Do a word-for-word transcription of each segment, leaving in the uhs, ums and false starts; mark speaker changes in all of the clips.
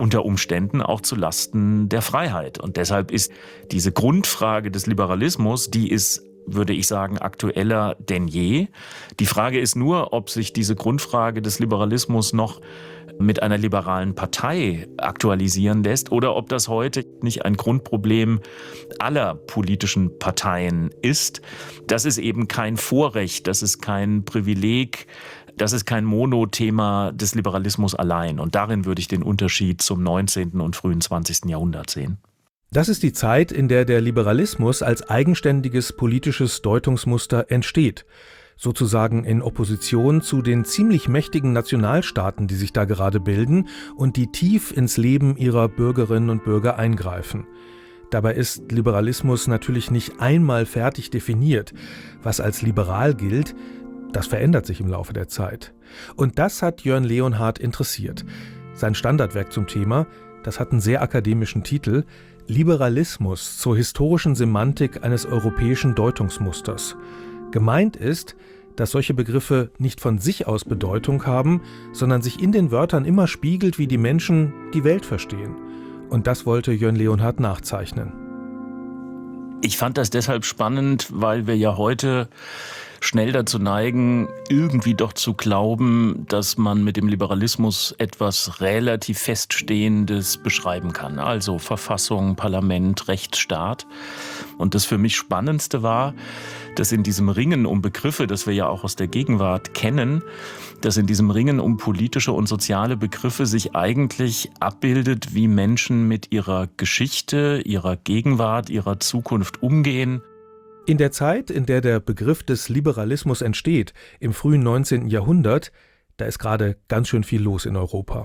Speaker 1: unter Umständen auch zu Lasten der Freiheit. Und deshalb ist diese Grundfrage des Liberalismus, die ist, würde ich sagen, aktueller denn je. Die Frage ist nur, ob sich diese Grundfrage des Liberalismus noch mit einer liberalen Partei aktualisieren lässt oder ob das heute nicht ein Grundproblem aller politischen Parteien ist. Das ist eben kein Vorrecht, das ist kein Privileg, das ist kein Monothema des Liberalismus allein. Und darin würde ich den Unterschied zum neunzehnten und frühen zwanzigsten Jahrhundert sehen.
Speaker 2: Das ist die Zeit, in der der Liberalismus als eigenständiges politisches Deutungsmuster entsteht, sozusagen in Opposition zu den ziemlich mächtigen Nationalstaaten, die sich da gerade bilden und die tief ins Leben ihrer Bürgerinnen und Bürger eingreifen. Dabei ist Liberalismus natürlich nicht einmal fertig definiert. Was als liberal gilt, das verändert sich im Laufe der Zeit. Und das hat Jörn Leonhardt interessiert. Sein Standardwerk zum Thema, das hat einen sehr akademischen Titel, Liberalismus zur historischen Semantik eines europäischen Deutungsmusters. Gemeint ist, dass solche Begriffe nicht von sich aus Bedeutung haben, sondern sich in den Wörtern immer spiegelt, wie die Menschen die Welt verstehen. Und das wollte Jörn Leonhardt nachzeichnen.
Speaker 1: Ich fand das deshalb spannend, weil wir ja heute schnell dazu neigen, irgendwie doch zu glauben, dass man mit dem Liberalismus etwas relativ Feststehendes beschreiben kann. Also Verfassung, Parlament, Rechtsstaat. Und das für mich Spannendste war, dass in diesem Ringen um Begriffe, das wir ja auch aus der Gegenwart kennen, dass in diesem Ringen um politische und soziale Begriffe sich eigentlich abbildet, wie Menschen mit ihrer Geschichte, ihrer Gegenwart, ihrer Zukunft umgehen.
Speaker 2: In der Zeit, in der der Begriff des Liberalismus entsteht, im frühen neunzehnten Jahrhundert, da ist gerade ganz schön viel los in Europa.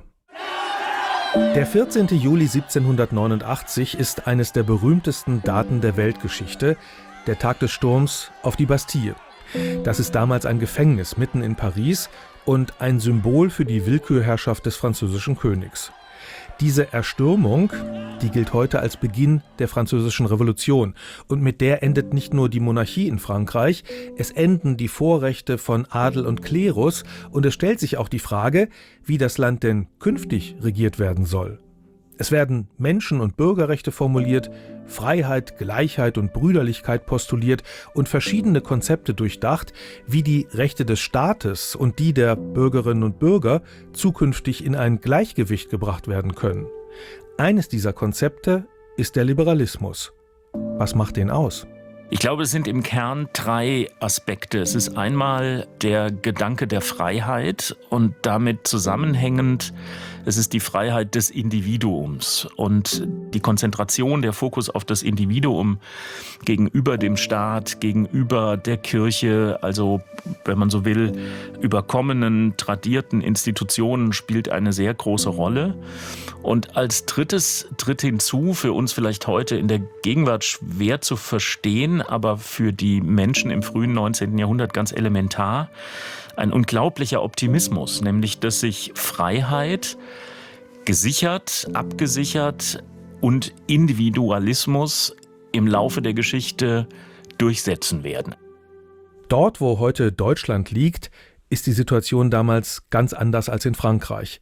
Speaker 2: Der vierzehnten Juli siebzehnhundertneunundachtzig ist eines der berühmtesten Daten der Weltgeschichte, der Tag des Sturms auf die Bastille. Das ist damals ein Gefängnis mitten in Paris und ein Symbol für die Willkürherrschaft des französischen Königs. Diese Erstürmung, die gilt heute als Beginn der Französischen Revolution. Und mit der endet nicht nur die Monarchie in Frankreich, es enden die Vorrechte von Adel und Klerus und es stellt sich auch die Frage, wie das Land denn künftig regiert werden soll. Es werden Menschen- und Bürgerrechte formuliert, Freiheit, Gleichheit und Brüderlichkeit postuliert und verschiedene Konzepte durchdacht, wie die Rechte des Staates und die der Bürgerinnen und Bürger zukünftig in ein Gleichgewicht gebracht werden können. Eines dieser Konzepte ist der Liberalismus. Was macht den aus?
Speaker 1: Ich glaube, es sind im Kern drei Aspekte. Es ist einmal der Gedanke der Freiheit und damit zusammenhängend, es ist die Freiheit des Individuums und die Konzentration, der Fokus auf das Individuum gegenüber dem Staat, gegenüber der Kirche, also wenn man so will, überkommenen, tradierten Institutionen spielt eine sehr große Rolle. Und als drittes tritt hinzu, für uns vielleicht heute in der Gegenwart schwer zu verstehen, aber für die Menschen im frühen neunzehnten Jahrhundert ganz elementar, ein unglaublicher Optimismus, nämlich dass sich Freiheit gesichert, abgesichert und Individualismus im Laufe der Geschichte durchsetzen werden.
Speaker 2: Dort, wo heute Deutschland liegt, ist die Situation damals ganz anders als in Frankreich.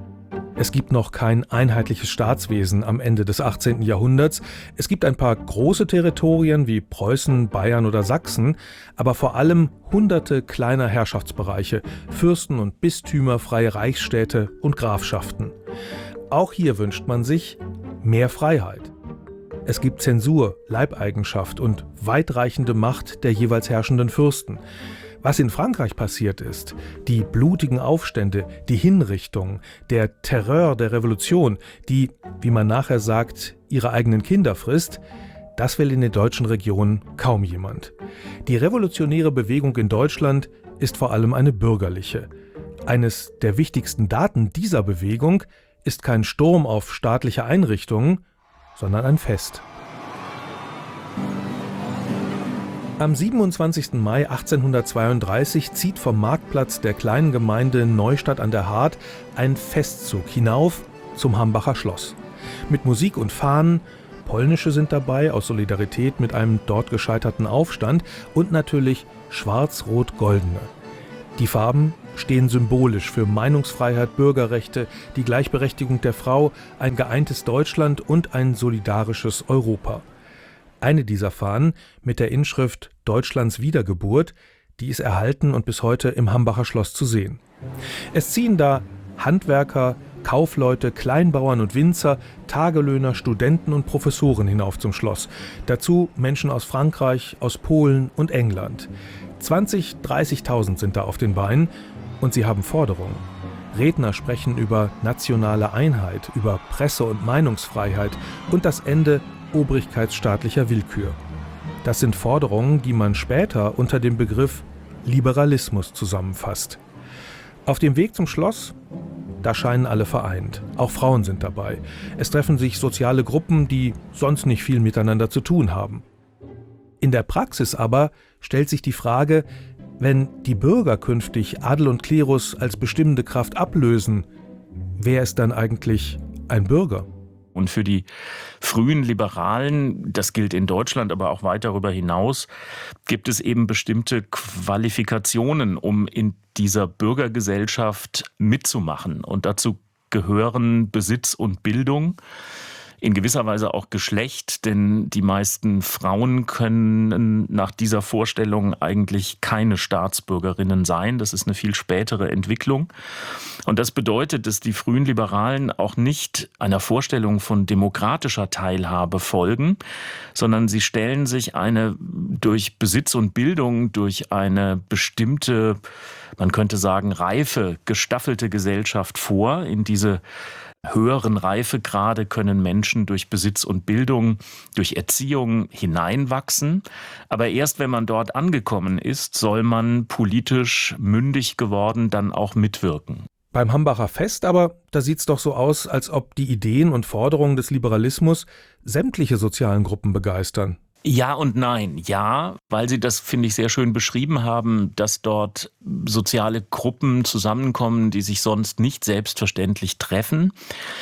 Speaker 2: Es gibt noch kein einheitliches Staatswesen am Ende des achtzehnten Jahrhunderts. Es gibt ein paar große Territorien wie Preußen, Bayern oder Sachsen, aber vor allem hunderte kleiner Herrschaftsbereiche, Fürsten und Bistümer, freie Reichsstädte und Grafschaften. Auch hier wünscht man sich mehr Freiheit. Es gibt Zensur, Leibeigenschaft und weitreichende Macht der jeweils herrschenden Fürsten. Was in Frankreich passiert ist, die blutigen Aufstände, die Hinrichtungen, der Terror der Revolution, die, wie man nachher sagt, ihre eigenen Kinder frisst, das will in den deutschen Regionen kaum jemand. Die revolutionäre Bewegung in Deutschland ist vor allem eine bürgerliche. Eines der wichtigsten Daten dieser Bewegung ist kein Sturm auf staatliche Einrichtungen, sondern ein Fest. Am siebenundzwanzigsten Mai achtzehnhundertzweiunddreißig zieht vom Marktplatz der kleinen Gemeinde Neustadt an der Hart ein Festzug hinauf zum Hambacher Schloss. Mit Musik und Fahnen, polnische sind dabei aus Solidarität mit einem dort gescheiterten Aufstand und natürlich schwarz-rot-goldene. Die Farben stehen symbolisch für Meinungsfreiheit, Bürgerrechte, die Gleichberechtigung der Frau, ein geeintes Deutschland und ein solidarisches Europa. Eine dieser Fahnen mit der Inschrift Deutschlands Wiedergeburt, die ist erhalten und bis heute im Hambacher Schloss zu sehen. Es ziehen da Handwerker, Kaufleute, Kleinbauern und Winzer, Tagelöhner, Studenten und Professoren hinauf zum Schloss. Dazu Menschen aus Frankreich, aus Polen und England. zwanzigtausend, dreißigtausend sind da auf den Beinen und sie haben Forderungen. Redner sprechen über nationale Einheit, über Presse- und Meinungsfreiheit und das Ende obrigkeitsstaatlicher Willkür. Das sind Forderungen, die man später unter dem Begriff Liberalismus zusammenfasst. Auf dem Weg zum Schloss, da scheinen alle vereint. Auch Frauen sind dabei. Es treffen sich soziale Gruppen, die sonst nicht viel miteinander zu tun haben. In der Praxis aber stellt sich die Frage, wenn die Bürger künftig Adel und Klerus als bestimmende Kraft ablösen, wer ist dann eigentlich ein Bürger?
Speaker 1: Und für die frühen Liberalen, das gilt in Deutschland, aber auch weit darüber hinaus, gibt es eben bestimmte Qualifikationen, um in dieser Bürgergesellschaft mitzumachen. Und dazu gehören Besitz und Bildung, in gewisser Weise auch Geschlecht, denn die meisten Frauen können nach dieser Vorstellung eigentlich keine Staatsbürgerinnen sein. Das ist eine viel spätere Entwicklung. Und das bedeutet, dass die frühen Liberalen auch nicht einer Vorstellung von demokratischer Teilhabe folgen, sondern sie stellen sich eine durch Besitz und Bildung, durch eine bestimmte, man könnte sagen, reife, gestaffelte Gesellschaft vor. In diese höheren Reifegrade können Menschen durch Besitz und Bildung, durch Erziehung hineinwachsen. Aber erst wenn man dort angekommen ist, soll man politisch mündig geworden dann auch mitwirken.
Speaker 2: Beim Hambacher Fest aber, da sieht's doch so aus, als ob die Ideen und Forderungen des Liberalismus sämtliche sozialen Gruppen begeistern.
Speaker 1: Ja und nein. Ja, weil Sie das, finde ich, sehr schön beschrieben haben, dass dort soziale Gruppen zusammenkommen, die sich sonst nicht selbstverständlich treffen.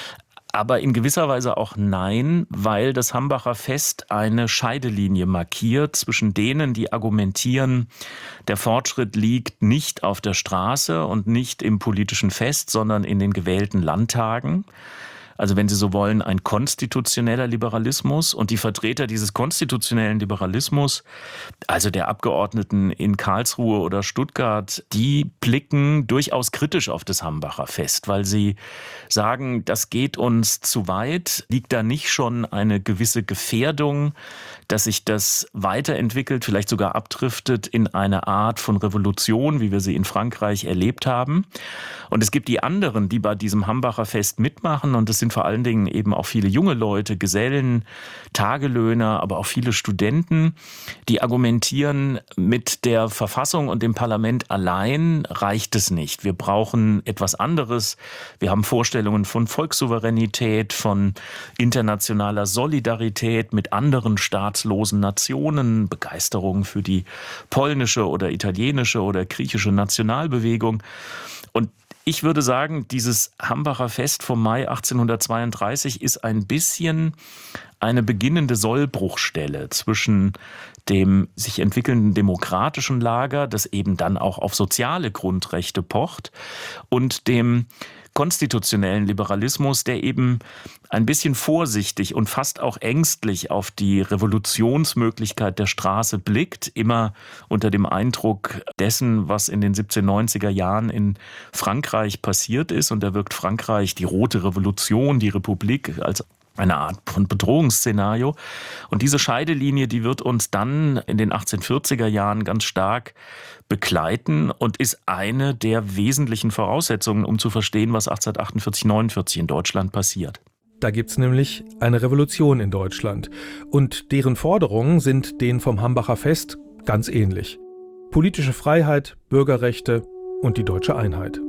Speaker 1: Aber in gewisser Weise auch nein, weil das Hambacher Fest eine Scheidelinie markiert zwischen denen, die argumentieren, der Fortschritt liegt nicht auf der Straße und nicht im politischen Fest, sondern in den gewählten Landtagen. Also wenn Sie so wollen, ein konstitutioneller Liberalismus, und die Vertreter dieses konstitutionellen Liberalismus, also der Abgeordneten in Karlsruhe oder Stuttgart, die blicken durchaus kritisch auf das Hambacher Fest, weil sie sagen, das geht uns zu weit. Liegt da nicht schon eine gewisse Gefährdung, dass sich das weiterentwickelt, vielleicht sogar abdriftet in eine Art von Revolution, wie wir sie in Frankreich erlebt haben? Und es gibt die anderen, die bei diesem Hambacher Fest mitmachen, und das sind vor allen Dingen eben auch viele junge Leute, Gesellen, Tagelöhner, aber auch viele Studenten, die argumentieren, mit der Verfassung und dem Parlament allein reicht es nicht. Wir brauchen etwas anderes. Wir haben Vorstellungen von Volkssouveränität, von internationaler Solidarität mit anderen staatslosen Nationen, Begeisterung für die polnische oder italienische oder griechische Nationalbewegung. Und ich würde sagen, dieses Hambacher Fest vom Mai achtzehnhundertzweiunddreißig ist ein bisschen eine beginnende Sollbruchstelle zwischen dem sich entwickelnden demokratischen Lager, das eben dann auch auf soziale Grundrechte pocht, und dem konstitutionellen Liberalismus, der eben ein bisschen vorsichtig und fast auch ängstlich auf die Revolutionsmöglichkeit der Straße blickt, immer unter dem Eindruck dessen, was in den siebzehnhundertneunziger Jahren in Frankreich passiert ist. Und da wirkt Frankreich, die Rote Revolution, die Republik, als eine Art von Bedrohungsszenario. Und diese Scheidelinie, die wird uns dann in den achtzehnhundertvierziger Jahren ganz stark begleiten und ist eine der wesentlichen Voraussetzungen, um zu verstehen, was achtzehnhundertachtundvierzig neunundvierzig in Deutschland passiert.
Speaker 2: Da gibt's nämlich eine Revolution in Deutschland. Und deren Forderungen sind denen vom Hambacher Fest ganz ähnlich. Politische Freiheit, Bürgerrechte und die deutsche Einheit.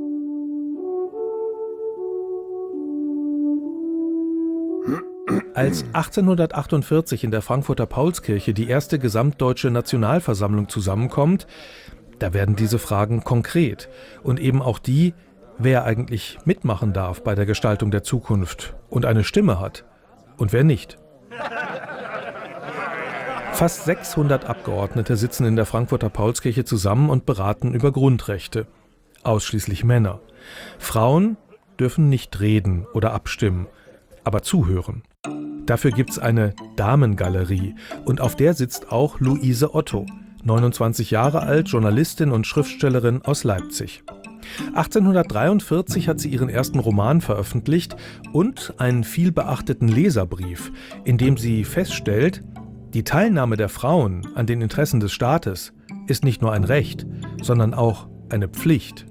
Speaker 2: Als achtzehnhundertachtundvierzig in der Frankfurter Paulskirche die erste gesamtdeutsche Nationalversammlung zusammenkommt, da werden diese Fragen konkret. Und eben auch die, wer eigentlich mitmachen darf bei der Gestaltung der Zukunft und eine Stimme hat und wer nicht. Fast sechshundert Abgeordnete sitzen in der Frankfurter Paulskirche zusammen und beraten über Grundrechte. ausschließlich Männer. Frauen dürfen nicht reden oder abstimmen, aber zuhören. Dafür gibt's eine Damengalerie und auf der sitzt auch Luise Otto, neunundzwanzig Jahre alt, Journalistin und Schriftstellerin aus Leipzig. achtzehnhundertdreiundvierzig hat sie ihren ersten Roman veröffentlicht und einen vielbeachteten Leserbrief, in dem sie feststellt, die Teilnahme der Frauen an den Interessen des Staates ist nicht nur ein Recht, sondern auch eine Pflicht.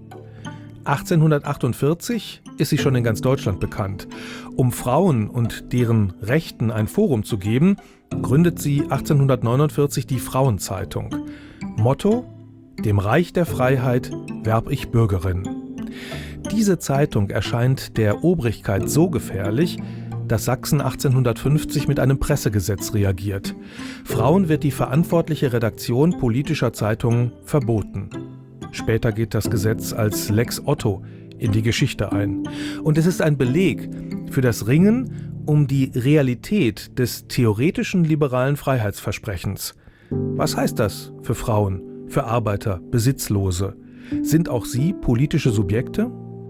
Speaker 2: achtzehnhundertachtundvierzig ist sie schon in ganz Deutschland bekannt. Um Frauen und deren Rechten ein Forum zu geben, gründet sie achtzehnhundertneunundvierzig die Frauenzeitung. Motto: Dem Reich der Freiheit werb ich Bürgerin. Diese Zeitung erscheint der Obrigkeit so gefährlich, dass Sachsen achtzehnhundertfünfzig mit einem Pressegesetz reagiert. Frauen wird die verantwortliche Redaktion politischer Zeitungen verboten. Später geht das Gesetz als Lex Otto in die Geschichte ein. Und es ist ein Beleg für das Ringen um die Realität des theoretischen liberalen Freiheitsversprechens. Was heißt das für Frauen, für Arbeiter, Besitzlose? Sind auch sie politische Subjekte?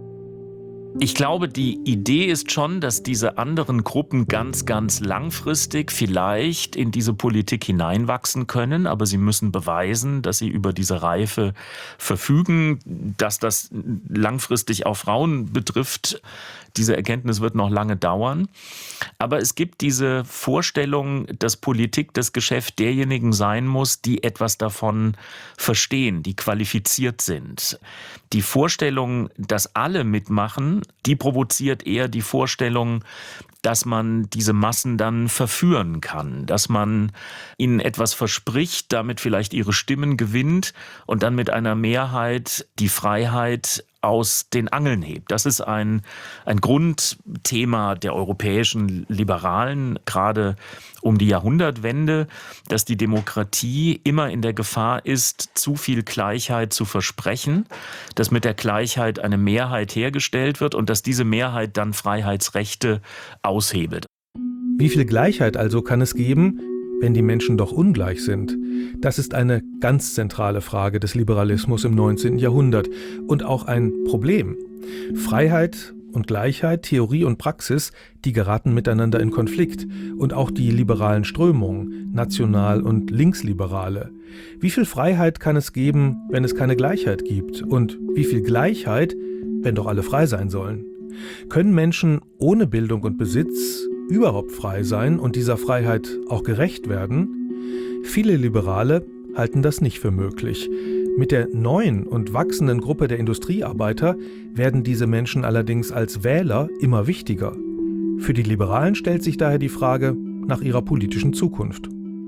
Speaker 1: Ich glaube, die Idee ist schon, dass diese anderen Gruppen ganz, ganz langfristig vielleicht in diese Politik hineinwachsen können, aber sie müssen beweisen, dass sie über diese Reife verfügen, dass das langfristig auch Frauen betrifft. Diese Erkenntnis wird noch lange dauern. Aber es gibt diese Vorstellung, dass Politik das Geschäft derjenigen sein muss, die etwas davon verstehen, die qualifiziert sind. Die Vorstellung, dass alle mitmachen, die provoziert eher die Vorstellung, dass man diese Massen dann verführen kann, dass man ihnen etwas verspricht, damit vielleicht ihre Stimmen gewinnt und dann mit einer Mehrheit die Freiheit aus den Angeln hebt. Das ist ein, ein Grundthema der europäischen Liberalen, gerade um die Jahrhundertwende, dass die Demokratie immer in der Gefahr ist, zu viel Gleichheit zu versprechen, dass mit der Gleichheit eine Mehrheit hergestellt wird und dass diese Mehrheit dann Freiheitsrechte aushebelt.
Speaker 2: Wie viel Gleichheit also kann es geben, wenn die Menschen doch ungleich sind? Das ist eine ganz zentrale Frage des Liberalismus im neunzehnten Jahrhundert und auch ein Problem. Freiheit und Gleichheit, Theorie und Praxis, die geraten miteinander in Konflikt. Und auch die liberalen Strömungen, national- und linksliberale. Wie viel Freiheit kann es geben, wenn es keine Gleichheit gibt? Und wie viel Gleichheit, wenn doch alle frei sein sollen? Können Menschen ohne Bildung und Besitz überhaupt frei sein und dieser Freiheit auch gerecht werden? Viele Liberale halten das nicht für möglich. Mit der neuen und wachsenden Gruppe der Industriearbeiter werden diese Menschen allerdings als Wähler immer wichtiger. Für die Liberalen stellt sich daher die Frage nach ihrer politischen Zukunft.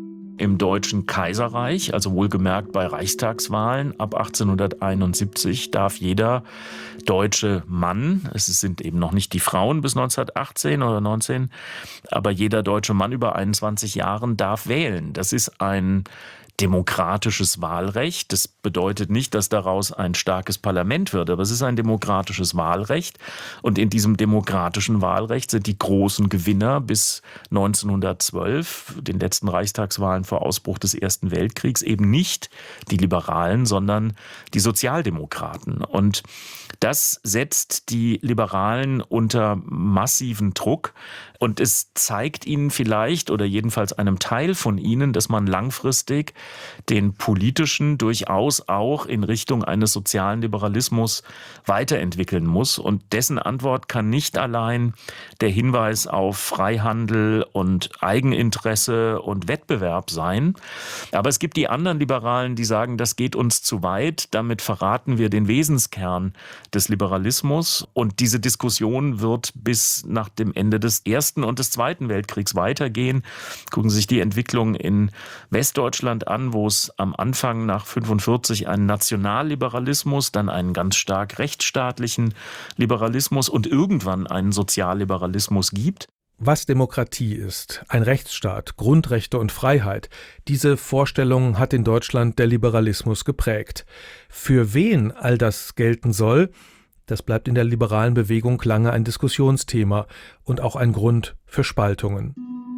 Speaker 1: Im Deutschen Kaiserreich, also wohlgemerkt bei Reichstagswahlen ab achtzehnhunderteinundsiebzig, darf jeder deutsche Mann, es sind eben noch nicht die Frauen bis neunzehnhundertachtzehn oder neunzehn, aber jeder deutsche Mann über einundzwanzig Jahren darf wählen. Das ist ein demokratisches Wahlrecht. Das bedeutet nicht, dass daraus ein starkes Parlament wird, aber es ist ein demokratisches Wahlrecht. Und in diesem demokratischen Wahlrecht sind die großen Gewinner bis neunzehnhundertzwölf, den letzten Reichstagswahlen vor Ausbruch des Ersten Weltkriegs, eben nicht die Liberalen, sondern die Sozialdemokraten. Und das setzt die Liberalen unter massiven Druck. Und es zeigt ihnen vielleicht, oder jedenfalls einem Teil von ihnen, dass man langfristig den politischen durchaus auch in Richtung eines sozialen Liberalismus weiterentwickeln muss. Und dessen Antwort kann nicht allein der Hinweis auf Freihandel und Eigeninteresse und Wettbewerb sein. Aber es gibt die anderen Liberalen, die sagen, das geht uns zu weit. Damit verraten wir den Wesenskern des Liberalismus. Und diese Diskussion wird bis nach dem Ende des Ersten und des Zweiten Weltkriegs weitergehen. Gucken Sie sich die Entwicklung in Westdeutschland an, wo es am Anfang nach fünfundvierzig einen Nationalliberalismus, dann einen ganz stark rechtsstaatlichen Liberalismus und irgendwann einen Sozialliberalismus gibt.
Speaker 2: Was Demokratie ist, ein Rechtsstaat, Grundrechte und Freiheit, diese Vorstellung hat in Deutschland der Liberalismus geprägt. Für wen all das gelten soll, das bleibt in der liberalen Bewegung lange ein Diskussionsthema und auch ein Grund für Spaltungen.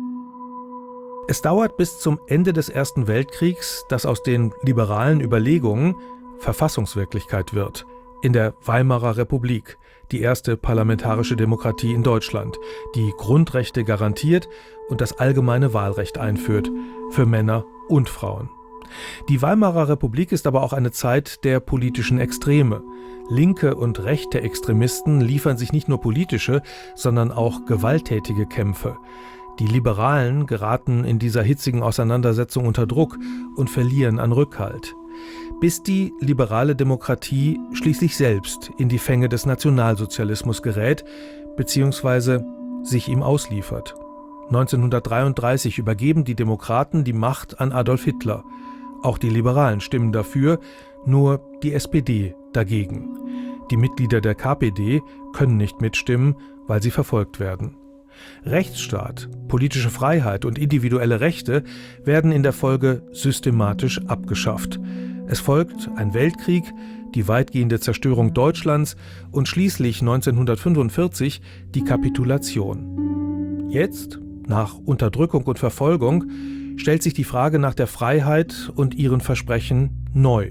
Speaker 2: Es dauert bis zum Ende des Ersten Weltkriegs, dass aus den liberalen Überlegungen Verfassungswirklichkeit wird. in der Weimarer Republik, die erste parlamentarische Demokratie in Deutschland, die Grundrechte garantiert und das allgemeine Wahlrecht einführt, für Männer und Frauen. Die Weimarer Republik ist aber auch eine Zeit der politischen Extreme. Linke und rechte Extremisten liefern sich nicht nur politische, sondern auch gewalttätige Kämpfe. Die Liberalen geraten in dieser hitzigen Auseinandersetzung unter Druck und verlieren an Rückhalt. Bis die liberale Demokratie schließlich selbst in die Fänge des Nationalsozialismus gerät, beziehungsweise sich ihm ausliefert. neunzehnhundertdreiunddreißig übergeben die Demokraten die Macht an Adolf Hitler. Auch die Liberalen stimmen dafür, nur die S P D dagegen. Die Mitglieder der K P D können nicht mitstimmen, weil sie verfolgt werden. Rechtsstaat, politische Freiheit und individuelle Rechte werden in der Folge systematisch abgeschafft. Es folgt ein Weltkrieg, die weitgehende Zerstörung Deutschlands und schließlich neunzehnhundertfünfundvierzig die Kapitulation. Jetzt, nach Unterdrückung und Verfolgung, stellt sich die Frage nach der Freiheit und ihren Versprechen neu.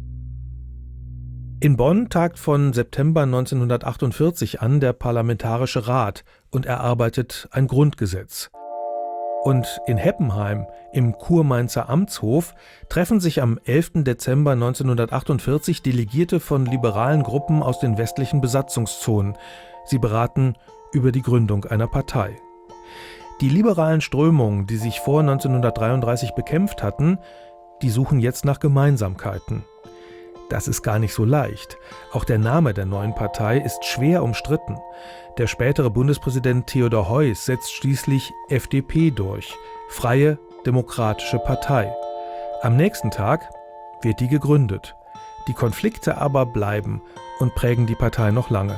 Speaker 2: In Bonn tagt von September neunzehnhundertachtundvierzig an der Parlamentarische Rat und erarbeitet ein Grundgesetz. Und in Heppenheim im Kurmainzer Amtshof treffen sich am elften Dezember neunzehnhundertachtundvierzig Delegierte von liberalen Gruppen aus den westlichen Besatzungszonen. Sie beraten über die Gründung einer Partei. Die liberalen Strömungen, die sich vor neunzehnhundertdreiunddreißig bekämpft hatten, die suchen jetzt nach Gemeinsamkeiten. Das ist gar nicht so leicht. Auch der Name der neuen Partei ist schwer umstritten. Der spätere Bundespräsident Theodor Heuss setzt schließlich F D P durch, Freie Demokratische Partei. Am nächsten Tag wird die gegründet. Die Konflikte aber bleiben und prägen die Partei noch lange.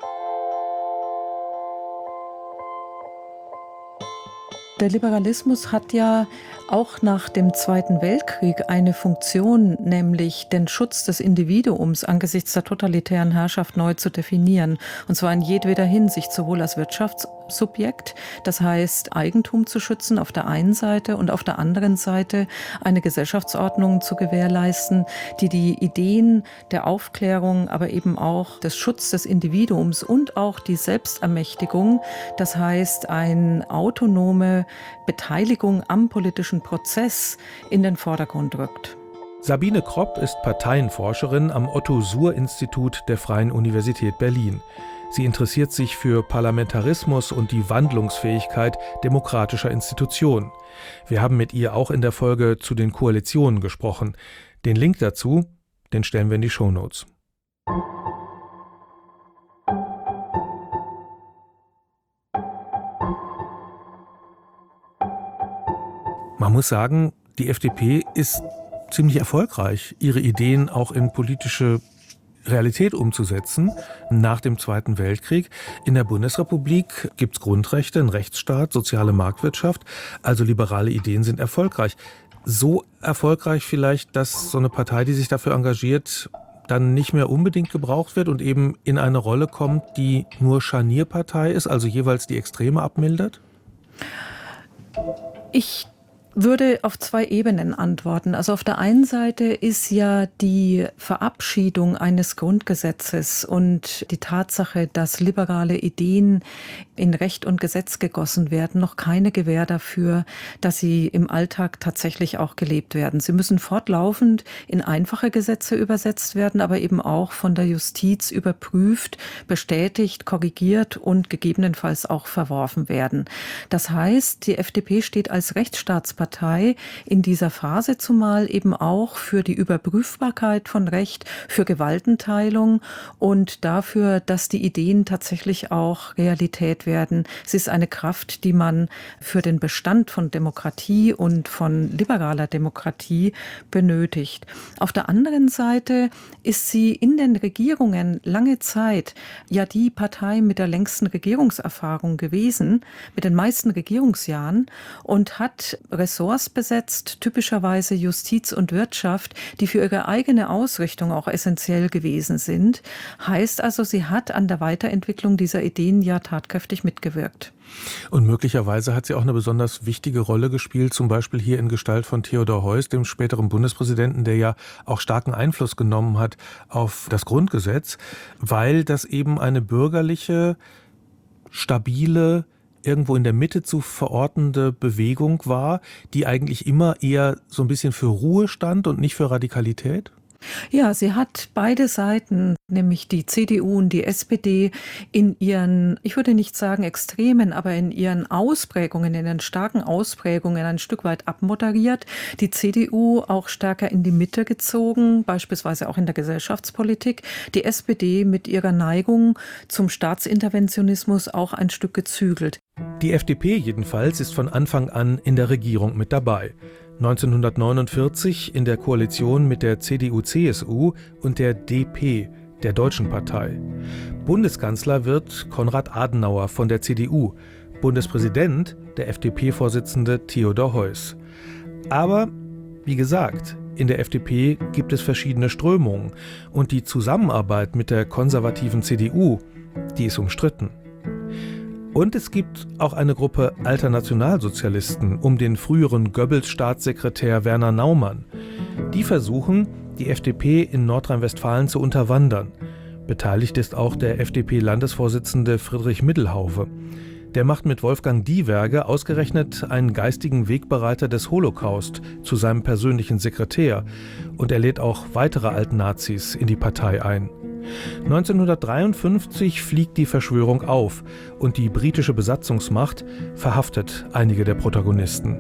Speaker 3: Der Liberalismus hat ja auch nach dem Zweiten Weltkrieg eine Funktion, nämlich den Schutz des Individuums angesichts der totalitären Herrschaft neu zu definieren. Und zwar in jedweder Hinsicht, sowohl als Wirtschaftssubjekt, das heißt Eigentum zu schützen auf der einen Seite und auf der anderen Seite eine Gesellschaftsordnung zu gewährleisten, die die Ideen der Aufklärung, aber eben auch des Schutzes des Individuums und auch die Selbstermächtigung, das heißt eine autonome Beteiligung am politischen Prozess in den Vordergrund rückt.
Speaker 2: Sabine Kropp ist Parteienforscherin am Otto-Suhr-Institut der Freien Universität Berlin. Sie interessiert sich für Parlamentarismus und die Wandlungsfähigkeit demokratischer Institutionen. Wir haben mit ihr auch in der Folge zu den Koalitionen gesprochen. Den Link dazu, den stellen wir in die Shownotes. Man muss sagen, die F D P ist ziemlich erfolgreich, ihre Ideen auch in politische Realität umzusetzen. Nach dem Zweiten Weltkrieg in der Bundesrepublik gibt es Grundrechte, einen Rechtsstaat, soziale Marktwirtschaft. Also liberale Ideen sind erfolgreich. So erfolgreich vielleicht, dass so eine Partei, die sich dafür engagiert, dann nicht mehr unbedingt gebraucht wird und eben in eine Rolle kommt, die nur Scharnierpartei ist, also jeweils die Extreme abmildert?
Speaker 3: Ich würde auf zwei Ebenen antworten. Also auf der einen Seite ist ja die Verabschiedung eines Grundgesetzes und die Tatsache, dass liberale Ideen in Recht und Gesetz gegossen werden, noch keine Gewähr dafür, dass sie im Alltag tatsächlich auch gelebt werden. Sie müssen fortlaufend in einfache Gesetze übersetzt werden, aber eben auch von der Justiz überprüft, bestätigt, korrigiert und gegebenenfalls auch verworfen werden. Das heißt, die F D P steht als Rechtsstaatspartei in dieser Phase zumal eben auch für die Überprüfbarkeit von Recht, für Gewaltenteilung und dafür, dass die Ideen tatsächlich auch Realität werden. Sie ist eine Kraft, die man für den Bestand von Demokratie und von liberaler Demokratie benötigt. Auf der anderen Seite ist sie in den Regierungen lange Zeit ja die Partei mit der längsten Regierungserfahrung gewesen, mit den meisten Regierungsjahren und hat Ressourcen Ressorts besetzt, typischerweise Justiz und Wirtschaft, die für ihre eigene Ausrichtung auch essentiell gewesen sind. Heißt also, sie hat an der Weiterentwicklung dieser Ideen ja tatkräftig mitgewirkt.
Speaker 2: Und möglicherweise hat sie auch eine besonders wichtige Rolle gespielt, zum Beispiel hier in Gestalt von Theodor Heuss, dem späteren Bundespräsidenten, der ja auch starken Einfluss genommen hat auf das Grundgesetz, weil das eben eine bürgerliche, stabile, irgendwo in der Mitte zu verortende Bewegung war, die eigentlich immer eher so ein bisschen für Ruhe stand und nicht für Radikalität?
Speaker 3: Ja, sie hat beide Seiten, nämlich die C D U und die S P D, in ihren, ich würde nicht sagen Extremen, aber in ihren Ausprägungen, in den starken Ausprägungen ein Stück weit abmoderiert. Die C D U auch stärker in die Mitte gezogen, beispielsweise auch in der Gesellschaftspolitik. Die S P D mit ihrer Neigung zum Staatsinterventionismus auch ein Stück gezügelt.
Speaker 2: Die F D P jedenfalls ist von Anfang an in der Regierung mit dabei. neunzehnhundertneunundvierzig in der Koalition mit der C D U C S U und der D P, der Deutschen Partei. Bundeskanzler wird Konrad Adenauer von der C D U, Bundespräsident der F D P-Vorsitzende Theodor Heuss. Aber, wie gesagt, in der F D P gibt es verschiedene Strömungen und die Zusammenarbeit mit der konservativen C D U, die ist umstritten. Und es gibt auch eine Gruppe alter Nationalsozialisten um den früheren Goebbels-Staatssekretär Werner Naumann. Die versuchen, die F D P in Nordrhein-Westfalen zu unterwandern. Beteiligt ist auch der F D P-Landesvorsitzende Friedrich Middelhauwe. Der macht mit Wolfgang Diewerge ausgerechnet einen geistigen Wegbereiter des Holocaust zu seinem persönlichen Sekretär. Und er lädt auch weitere Altnazis in die Partei ein. neunzehnhundertdreiundfünfzig fliegt die Verschwörung auf und die britische Besatzungsmacht verhaftet einige der Protagonisten.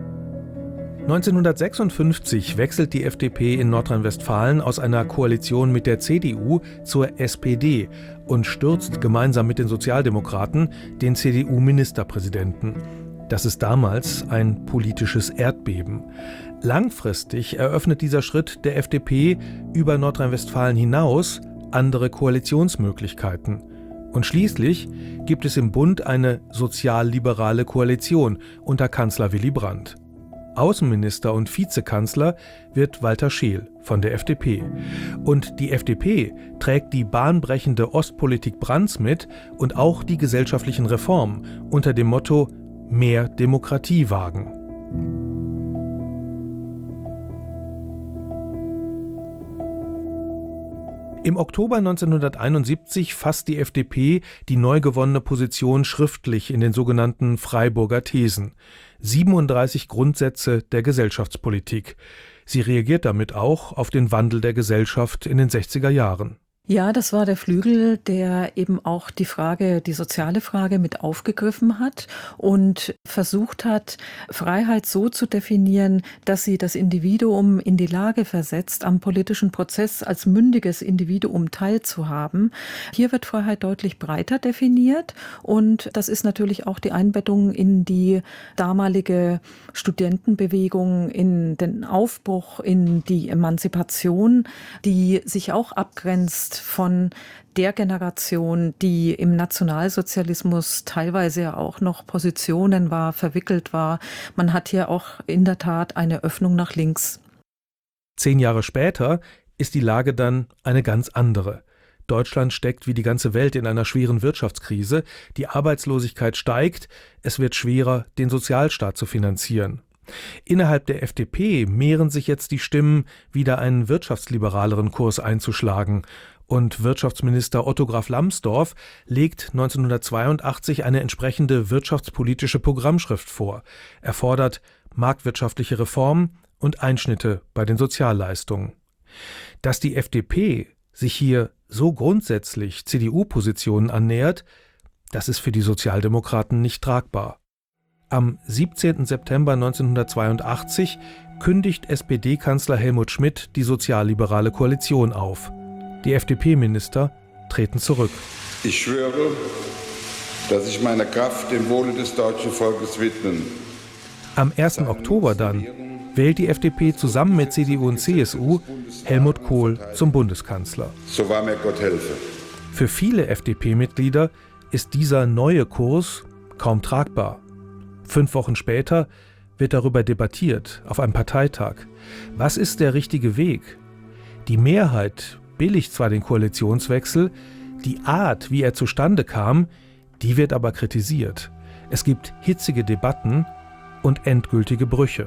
Speaker 2: neunzehnhundertsechsundfünfzig wechselt die F D P in Nordrhein-Westfalen aus einer Koalition mit der C D U zur S P D und stürzt gemeinsam mit den Sozialdemokraten den C D U-Ministerpräsidenten. Das ist damals ein politisches Erdbeben. Langfristig eröffnet dieser Schritt der F D P über Nordrhein-Westfalen hinaus andere Koalitionsmöglichkeiten. Und schließlich gibt es im Bund eine sozialliberale Koalition unter Kanzler Willy Brandt. Außenminister und Vizekanzler wird Walter Scheel von der F D P. Und die F D P trägt die bahnbrechende Ostpolitik Brandts mit und auch die gesellschaftlichen Reformen unter dem Motto Mehr Demokratie wagen. Im Oktober neunzehnhunderteinundsiebzig fasst die F D P die neu gewonnene Position schriftlich in den sogenannten Freiburger Thesen. siebenunddreißig Grundsätze der Gesellschaftspolitik. Sie reagiert damit auch auf den Wandel der Gesellschaft in den sechziger Jahren.
Speaker 3: Ja, das war der Flügel, der eben auch die Frage, die soziale Frage mit aufgegriffen hat und versucht hat, Freiheit so zu definieren, dass sie das Individuum in die Lage versetzt, am politischen Prozess als mündiges Individuum teilzuhaben. Hier wird Freiheit deutlich breiter definiert und das ist natürlich auch die Einbettung in die damalige Studentenbewegung, in den Aufbruch, in die Emanzipation, die sich auch abgrenzt von der Generation, die im Nationalsozialismus teilweise ja auch noch Positionen war, verwickelt war. Man hat hier auch in der Tat eine Öffnung nach links.
Speaker 2: Zehn Jahre später ist die Lage dann eine ganz andere. Deutschland steckt wie die ganze Welt in einer schweren Wirtschaftskrise. Die Arbeitslosigkeit steigt. Es wird schwerer, den Sozialstaat zu finanzieren. Innerhalb der F D P mehren sich jetzt die Stimmen, wieder einen wirtschaftsliberaleren Kurs einzuschlagen. Und Wirtschaftsminister Otto Graf Lambsdorff legt neunzehnhundertzweiundachtzig eine entsprechende wirtschaftspolitische Programmschrift vor. Er fordert marktwirtschaftliche Reformen und Einschnitte bei den Sozialleistungen. Dass die F D P sich hier so grundsätzlich C D U-Positionen annähert, das ist für die Sozialdemokraten nicht tragbar. Am siebzehnten September neunzehnhundertzweiundachtzig kündigt S P D-Kanzler Helmut Schmidt die sozialliberale Koalition auf. Die F D P-Minister treten zurück.
Speaker 4: Ich schwöre, dass ich meine Kraft dem Wohle des deutschen Volkes widmen.
Speaker 2: Am ersten Oktober dann wählt die F D P zusammen mit C D U und C S U Helmut Kohl zum Bundeskanzler.
Speaker 4: So wahr mir Gott helfe.
Speaker 2: Für viele F D P-Mitglieder ist dieser neue Kurs kaum tragbar. Fünf Wochen später wird darüber debattiert, auf einem Parteitag. Was ist der richtige Weg? Die Mehrheit billigt zwar den Koalitionswechsel, die Art, wie er zustande kam, die wird aber kritisiert. Es gibt hitzige Debatten und endgültige Brüche.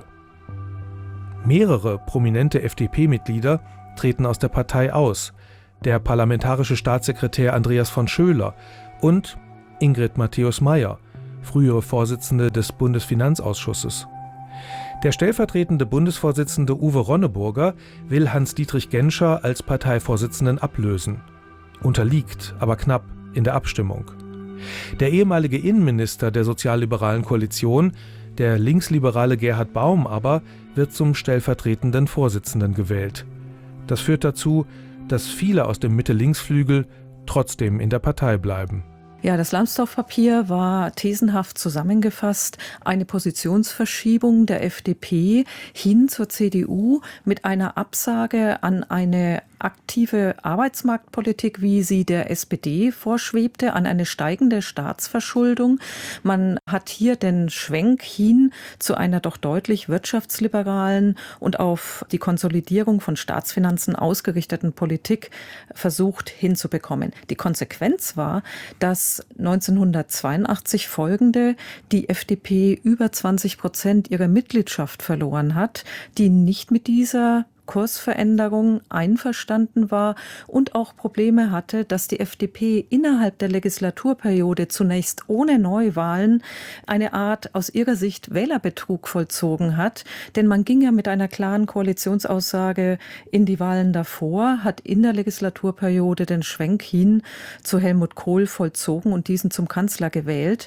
Speaker 2: Mehrere prominente F D P-Mitglieder treten aus der Partei aus. Der parlamentarische Staatssekretär Andreas von Schöler und Ingrid Matthäus-Maier, frühere Vorsitzende des Bundesfinanzausschusses. Der stellvertretende Bundesvorsitzende Uwe Ronneburger will Hans-Dietrich Genscher als Parteivorsitzenden ablösen, unterliegt aber knapp in der Abstimmung. Der ehemalige Innenminister der sozialliberalen Koalition, der linksliberale Gerhard Baum aber, wird zum stellvertretenden Vorsitzenden gewählt. Das führt dazu, dass viele aus dem Mitte-Links-Flügel trotzdem in der Partei bleiben.
Speaker 3: Ja, das Lambsdorff-Papier war thesenhaft zusammengefasst eine Positionsverschiebung der F D P hin zur C D U mit einer Absage an eine aktive Arbeitsmarktpolitik, wie sie der S P D vorschwebte, an eine steigende Staatsverschuldung. Man hat hier den Schwenk hin zu einer doch deutlich wirtschaftsliberalen und auf die Konsolidierung von Staatsfinanzen ausgerichteten Politik versucht hinzubekommen. Die Konsequenz war, dass neunzehnhundertzweiundachtzig folgende die F D P über zwanzig Prozent ihrer Mitgliedschaft verloren hat, die nicht mit dieser Kursveränderung einverstanden war und auch Probleme hatte, dass die F D P innerhalb der Legislaturperiode zunächst ohne Neuwahlen eine Art aus ihrer Sicht Wählerbetrug vollzogen hat. Denn man ging ja mit einer klaren Koalitionsaussage in die Wahlen davor, hat in der Legislaturperiode den Schwenk hin zu Helmut Kohl vollzogen und diesen zum Kanzler gewählt.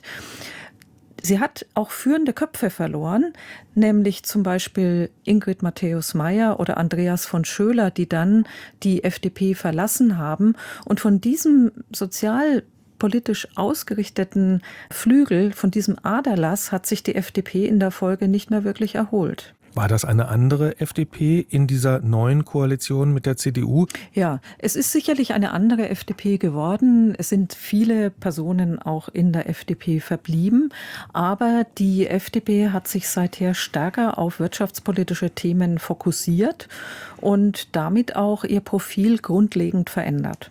Speaker 3: Sie hat auch führende Köpfe verloren, nämlich zum Beispiel Ingrid Matthäus-Maier oder Andreas von Schöler, die dann die F D P verlassen haben. Und von diesem sozialpolitisch ausgerichteten Flügel, von diesem Aderlass, hat sich die F D P in der Folge nicht mehr wirklich erholt.
Speaker 2: War das eine andere F D P in dieser neuen Koalition mit der C D U?
Speaker 3: Ja, es ist sicherlich eine andere F D P geworden. Es sind viele Personen auch in der F D P verblieben. Aber die F D P hat sich seither stärker auf wirtschaftspolitische Themen fokussiert und damit auch ihr Profil grundlegend verändert.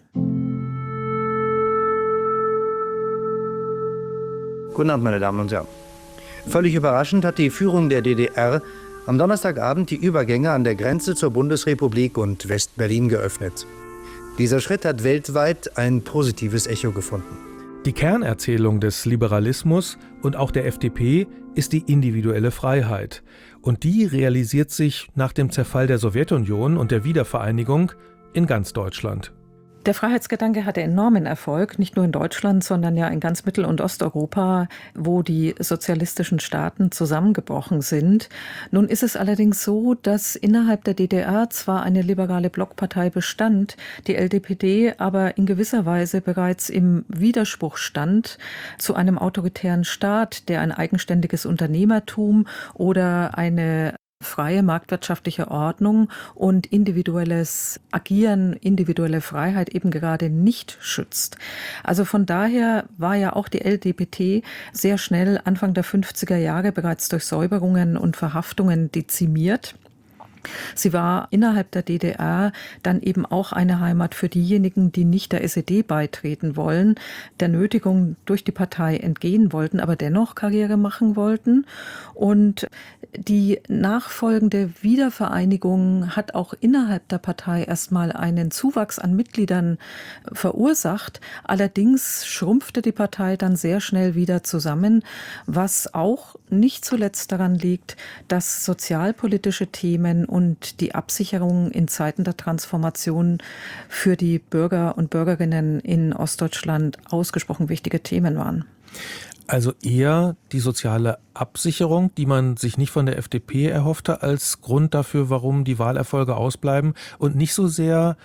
Speaker 5: Guten Abend, meine Damen und Herren. Völlig überraschend hat die Führung der D D R am Donnerstagabend die Übergänge an der Grenze zur Bundesrepublik und West-Berlin geöffnet. Dieser Schritt hat weltweit ein positives Echo gefunden.
Speaker 2: Die Kernerzählung des Liberalismus und auch der F D P ist die individuelle Freiheit. Und die realisiert sich nach dem Zerfall der Sowjetunion und der Wiedervereinigung in ganz Deutschland.
Speaker 3: Der Freiheitsgedanke hatte enormen Erfolg, nicht nur in Deutschland, sondern ja in ganz Mittel- und Osteuropa, wo die sozialistischen Staaten zusammengebrochen sind. Nun ist es allerdings so, dass innerhalb der D D R zwar eine liberale Blockpartei bestand, die L D P D aber in gewisser Weise bereits im Widerspruch stand zu einem autoritären Staat, der ein eigenständiges Unternehmertum oder eine freie marktwirtschaftliche Ordnung und individuelles Agieren, individuelle Freiheit eben gerade nicht schützt. Also von daher war ja auch die L D P D sehr schnell Anfang der fünfziger Jahre bereits durch Säuberungen und Verhaftungen dezimiert. Sie war innerhalb der D D R dann eben auch eine Heimat für diejenigen, die nicht der S E D beitreten wollen, der Nötigung durch die Partei entgehen wollten, aber dennoch Karriere machen wollten. Und die nachfolgende Wiedervereinigung hat auch innerhalb der Partei erstmal einen Zuwachs an Mitgliedern verursacht. Allerdings schrumpfte die Partei dann sehr schnell wieder zusammen, was auch nicht zuletzt daran liegt, dass sozialpolitische Themen und die Absicherung in Zeiten der Transformation für die Bürger und Bürgerinnen in Ostdeutschland ausgesprochen wichtige Themen waren.
Speaker 2: Also eher die soziale Absicherung, die man sich nicht von der F D P erhoffte, als Grund dafür, warum die Wahlerfolge ausbleiben und nicht so sehr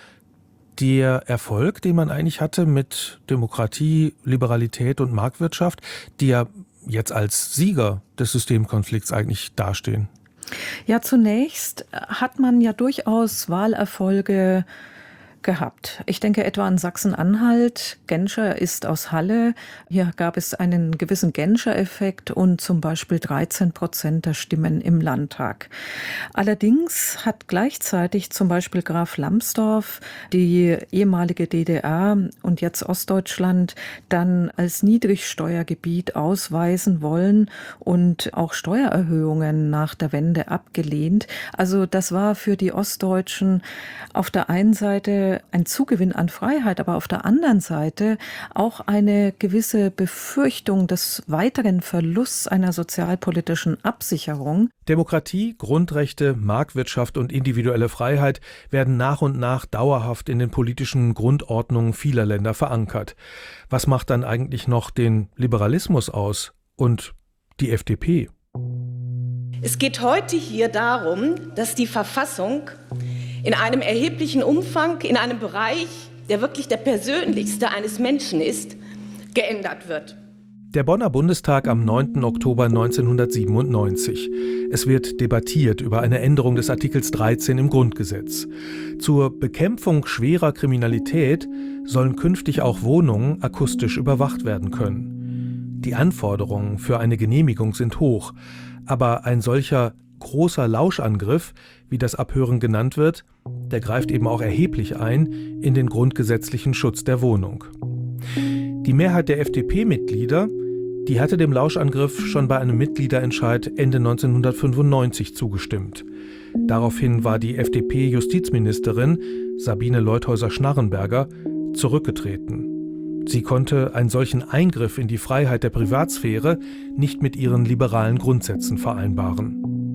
Speaker 2: der Erfolg, den man eigentlich hatte mit Demokratie, Liberalität und Marktwirtschaft, die ja jetzt als Sieger des Systemkonflikts eigentlich dastehen.
Speaker 3: Ja, zunächst hat man ja durchaus Wahlerfolge gehabt. Ich denke etwa an Sachsen-Anhalt. Genscher ist aus Halle. Hier gab es einen gewissen Genscher-Effekt und zum Beispiel dreizehn Prozent der Stimmen im Landtag. Allerdings hat gleichzeitig zum Beispiel Graf Lambsdorff die ehemalige D D R und jetzt Ostdeutschland dann als Niedrigsteuergebiet ausweisen wollen und auch Steuererhöhungen nach der Wende abgelehnt. Also das war für die Ostdeutschen auf der einen Seite ein Zugewinn an Freiheit, aber auf der anderen Seite auch eine gewisse Befürchtung des weiteren Verlusts einer sozialpolitischen Absicherung.
Speaker 2: Demokratie, Grundrechte, Marktwirtschaft und individuelle Freiheit werden nach und nach dauerhaft in den politischen Grundordnungen vieler Länder verankert. Was macht dann eigentlich noch den Liberalismus aus und die F D P?
Speaker 6: Es geht heute hier darum, dass die Verfassung in einem erheblichen Umfang, in einem Bereich, der wirklich der persönlichste eines Menschen ist, geändert wird.
Speaker 2: Der Bonner Bundestag am neunten Oktober neunzehnhundertsiebenundneunzig. Es wird debattiert über eine Änderung des Artikels dreizehn im Grundgesetz. Zur Bekämpfung schwerer Kriminalität sollen künftig auch Wohnungen akustisch überwacht werden können. Die Anforderungen für eine Genehmigung sind hoch, aber ein solcher großer Lauschangriff, wie das Abhören genannt wird, der greift eben auch erheblich ein in den grundgesetzlichen Schutz der Wohnung. Die Mehrheit der F D P-Mitglieder, die hatte dem Lauschangriff schon bei einem Mitgliederentscheid Ende neunzehnhundertfünfundneunzig zugestimmt. Daraufhin war die F D P-Justizministerin Sabine Leutheusser-Schnarrenberger zurückgetreten. Sie konnte einen solchen Eingriff in die Freiheit der Privatsphäre nicht mit ihren liberalen Grundsätzen vereinbaren.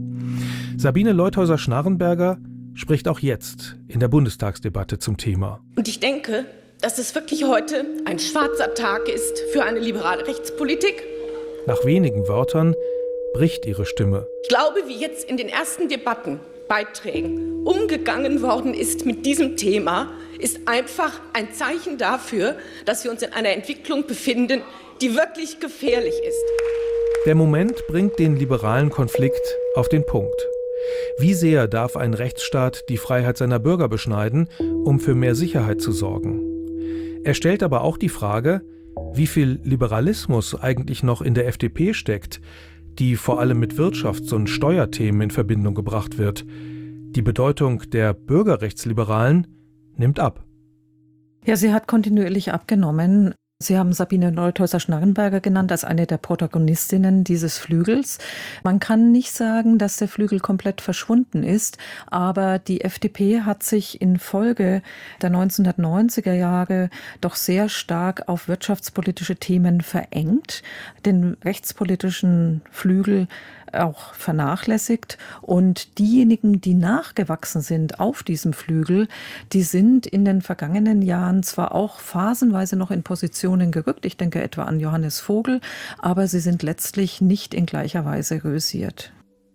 Speaker 2: Sabine Leutheusser-Schnarrenberger spricht auch jetzt in der Bundestagsdebatte zum Thema.
Speaker 6: Und ich denke, dass es wirklich heute ein schwarzer Tag ist für eine liberale Rechtspolitik.
Speaker 2: Nach wenigen Wörtern bricht ihre Stimme.
Speaker 6: Ich glaube, wie jetzt in den ersten Debattenbeiträgen umgegangen worden ist mit diesem Thema, ist einfach ein Zeichen dafür, dass wir uns in einer Entwicklung befinden, die wirklich gefährlich ist.
Speaker 2: Der Moment bringt den liberalen Konflikt auf den Punkt. Wie sehr darf ein Rechtsstaat die Freiheit seiner Bürger beschneiden, um für mehr Sicherheit zu sorgen? Er stellt aber auch die Frage, wie viel Liberalismus eigentlich noch in der F D P steckt, die vor allem mit Wirtschafts- und Steuerthemen in Verbindung gebracht wird. Die Bedeutung der Bürgerrechtsliberalen nimmt ab.
Speaker 3: Ja, sie hat kontinuierlich abgenommen. Sie haben Sabine Leutheusser-Schnarrenberger genannt als eine der Protagonistinnen dieses Flügels. Man kann nicht sagen, dass der Flügel komplett verschwunden ist, aber die F D P hat sich infolge der neunzehnhundertneunziger Jahre doch sehr stark auf wirtschaftspolitische Themen verengt, den rechtspolitischen Flügel auch vernachlässigt. Und diejenigen, die nachgewachsen sind auf diesem Flügel, die sind in den vergangenen Jahren zwar auch phasenweise noch in Positionen gerückt, ich denke etwa an Johannes Vogel, aber sie sind letztlich nicht in gleicher Weise rösiert.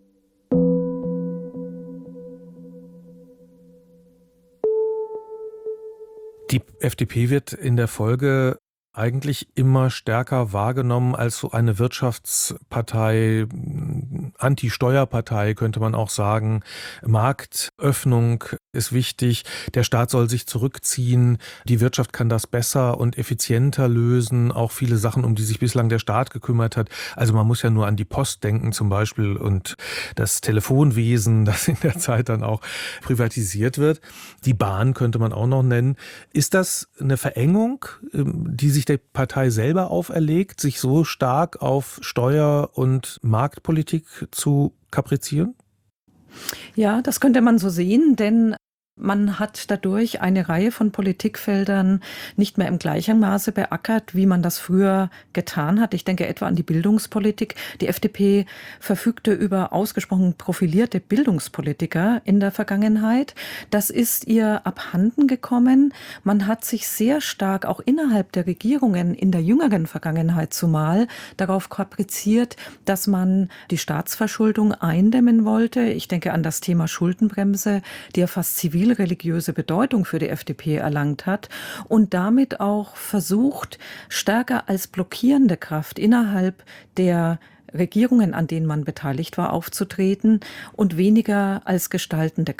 Speaker 2: Die F D P wird in der Folge eigentlich immer stärker wahrgenommen als so eine Wirtschaftspartei, Anti-Steuerpartei könnte man auch sagen. Marktöffnung ist wichtig, der Staat soll sich zurückziehen, die Wirtschaft kann das besser und effizienter lösen, auch viele Sachen, um die sich bislang der Staat gekümmert hat. Also man muss ja nur an die Post denken zum Beispiel und das Telefonwesen, das in der Zeit dann auch privatisiert wird. Die Bahn könnte man auch noch nennen. Ist das eine Verengung, die sich der Partei selber auferlegt, sich so stark auf Steuer- und Marktpolitik zu kaprizieren?
Speaker 3: Ja, das könnte man so sehen, denn man hat dadurch eine Reihe von Politikfeldern nicht mehr im gleichen Maße beackert, wie man das früher getan hat. Ich denke etwa an die Bildungspolitik. Die F D P verfügte über ausgesprochen profilierte Bildungspolitiker in der Vergangenheit. Das ist ihr abhanden gekommen. Man hat sich sehr stark auch innerhalb der Regierungen in der jüngeren Vergangenheit zumal darauf kapriziert, dass man die Staatsverschuldung eindämmen wollte. Ich denke an das Thema Schuldenbremse, die ja fast zivil religiöse Bedeutung für die F D P erlangt hat und damit auch versucht, stärker als blockierende Kraft innerhalb der Regierungen, an denen man beteiligt war, aufzutreten und weniger als gestaltende